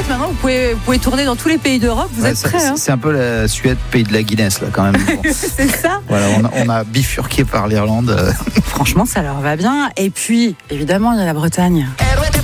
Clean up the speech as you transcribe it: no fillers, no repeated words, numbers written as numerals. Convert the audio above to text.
fait, maintenant, vous pouvez tourner dans tous les pays d'Europe. Vous êtes prêts, hein. C'est un peu la Suède, pays de la Guinness, là, quand même. Bon. C'est ça. Voilà, on a bifurqué par l'Irlande. Franchement, ça leur va bien. Et puis, évidemment, il y a la Bretagne.